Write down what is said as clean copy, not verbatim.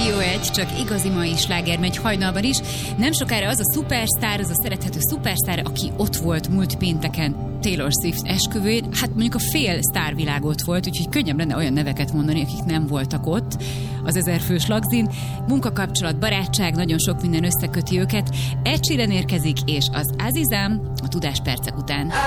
Rádió 1, csak igazi mai sláger megy hajnalban is. Nem sokára az a szupersztár, az a szerethető szupersztár, aki ott volt múlt pénteken Taylor Swift esküvőjén, hát mondjuk a fél sztárvilág ott volt, úgyhogy könnyebb lenne olyan neveket mondani, akik nem voltak ott az 1000 fős lagzin. Munkakapcsolat, barátság, nagyon sok minden összeköti őket. Ed Sheeran érkezik, és az Azizam a Tudás percek után.